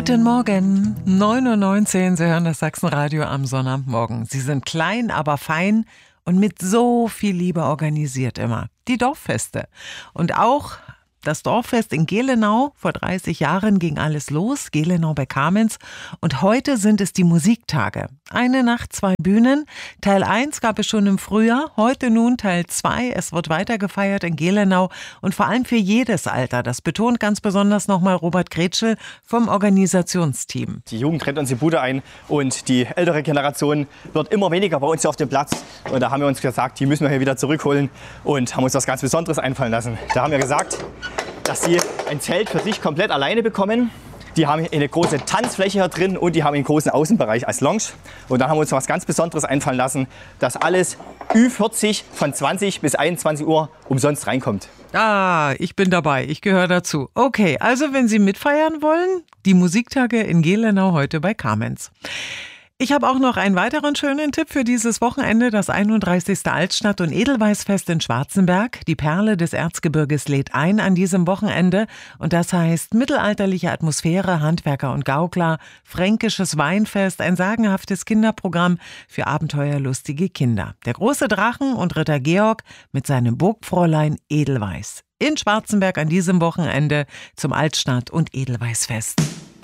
Guten Morgen, 9:19 Uhr, Sie hören das Sachsenradio am Sonnabendmorgen. Sie sind klein, aber fein und mit so viel Liebe organisiert immer. Die Dorffeste. Und auch das Dorffest in Gelenau. Vor 30 Jahren ging alles los, Gelenau bei Kamenz. Und heute sind es die Musiktage. Eine Nacht, 2 Bühnen. Teil 1 gab es schon im Frühjahr, heute nun Teil 2. Es wird weiter gefeiert in Gelenau und vor allem für jedes Alter. Das betont ganz besonders nochmal Robert Gretschel vom Organisationsteam. Die Jugend rennt uns die Bude ein und die ältere Generation wird immer weniger bei uns hier auf dem Platz. Und da haben wir uns gesagt, die müssen wir hier wieder zurückholen und haben uns was ganz Besonderes einfallen lassen. Da haben wir gesagt, dass sie ein Zelt für sich komplett alleine bekommen. Die haben eine große Tanzfläche hier drin und die haben einen großen Außenbereich als Lounge. Und dann haben wir uns was ganz Besonderes einfallen lassen, dass alles Ü40 von 20 bis 21 Uhr umsonst reinkommt. Ah, ich bin dabei, ich gehöre dazu. Okay, also wenn Sie mitfeiern wollen, die Musiktage in Gelenau heute bei Kamenz. Ich habe auch noch einen weiteren schönen Tipp für dieses Wochenende, das 31. Altstadt- und Edelweißfest in Schwarzenberg. Die Perle des Erzgebirges lädt ein an diesem Wochenende und das heißt mittelalterliche Atmosphäre, Handwerker und Gaukler, fränkisches Weinfest, ein sagenhaftes Kinderprogramm für abenteuerlustige Kinder. Der große Drachen und Ritter Georg mit seinem Burgfräulein Edelweiß. In Schwarzenberg an diesem Wochenende zum Altstadt- und Edelweißfest.